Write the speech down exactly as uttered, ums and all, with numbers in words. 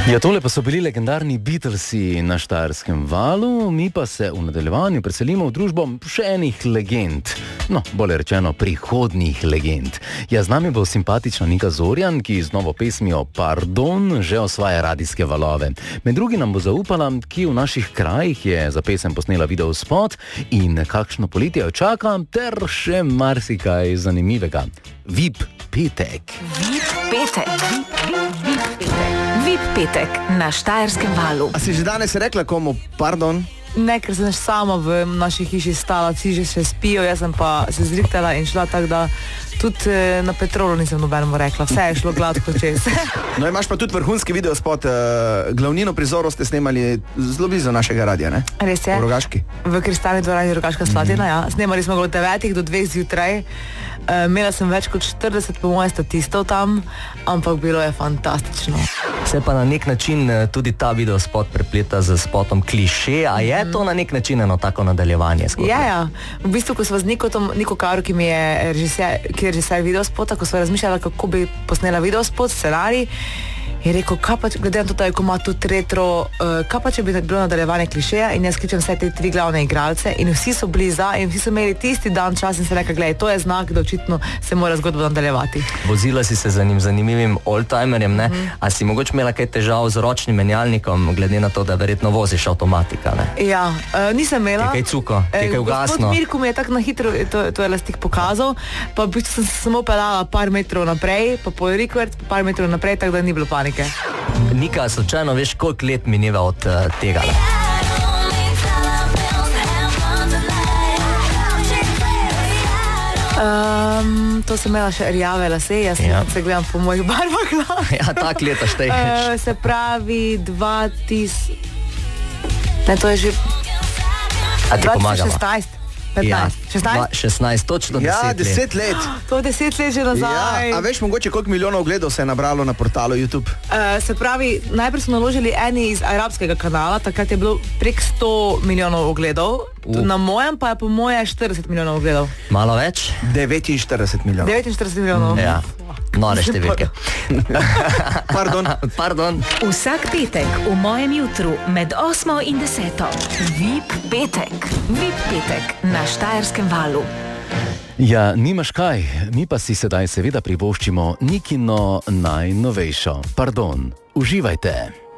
Ja, tole pa so bili legendarni Beatlesi na Štajerskem valu, mi pa se v nadaljevanju preselimo v družbo še enih legend. No, bolje rečeno, prihodnjih legend. Ja, z nami bo simpatična Nika Zorjan, ki z novo pesmijo Pardon že osvaja radijske valove. Med drugim nam bo zaupala, ki v naših krajih je za pesem posnela videospot in kakšno poletje jo čaka, ter še marsikaj zanimivega. V I P petek. V I P petek. V I P petek. V I P petek na Štajerskem valu. A si že danes rekla komu pardon? Ne, ker sem sama v naši hiši stala, vsi že še spijo, jaz sem pa se zrihtala in šla, tako da tudi eh, na Petrolu nisem nobenemu rekla, vse je šlo gladko čez. No, imaš pa tudi vrhunski videospot, uh, glavnino prizorov ste snemali zelo blizu našega radija, ne? Res je? V Rogaški. V Kristalni dvorani Rogaška Slatina, mm-hmm. ja. Snemali smo ga od devetih do dveh zjutraj. Uh, imela sem več kot štirideset po moje statistov tam, ampak bilo je fantastično. Se pa na nek način tudi ta videospot prepleta z spotom Kliše, a je to na nek način eno tako nadaljevanje? Ja, ja. V bistvu, ko sva z Nikotom, Niko Karu, ki mi je režiser, ki je režiser videospota, ko sva razmišljala, kako bi posnela videospot, scenarij, je rekel, kaj pa, glede na to, da je ima tudi retro, uh, kaj pa, če bi bilo nadaljevanje Klišeja, in jaz kličem vse te tri glavne igralce in vsi so bili za in vsi so imeli tisti dan čas in se rekla, gledaj, to je znak, da očitno se mora zgodba nadaljevati. Vozila si se za njim zanimivim oldtimerjem, ne? Mm. A si mogoče imela kaj težav z ročnim menjalnikom, glede na to, da verjetno voziš avtomatika, ne? Ja, uh, nisem imela. Je kaj cuko, je kaj ugasno. Gospod Mirko mi je tako na hitro to, to je lastik pokazal, pa v bistvu sem se samo pelala par metrov naprej, pa po rikvert, pa par metrov naprej, tako da ni bilo panike. Nika, slučajno veš, koliko let mineva od uh, tega? Um, to sem imela še rjave lase, jaz ja. se gledam po mojih barvah. Ja, tak leta šteješ. Uh, se pravi, dva tisoč... Ne, to je že... A ti pomagala? šestnajst. petnajst. Ja, šestnajst? šestnajst, točno deset let. Ja, deset let. To deset let že nazaj. Ja, a veš mogoče, koliko milijonov ogledov se je nabralo na portalu YouTube? Uh, se pravi, najprej so naložili eni iz arabskega kanala, takrat je bilo prek sto milijonov ogledov, uh. na mojem pa je po moje štirideset milijonov ogledov. Malo več? devetinštirideset milijonov. devetinštirideset milijonov. Ja. Nore številke. Pardon. Pardon. Vsak petek v mojem jutru med osmo in deseto. V I P petek. V I P petek na Štajerskem valu. Ja, nimaš kaj, mi pa si sedaj seveda privoščimo Nikino najnovejšo. Pardon, uživajte.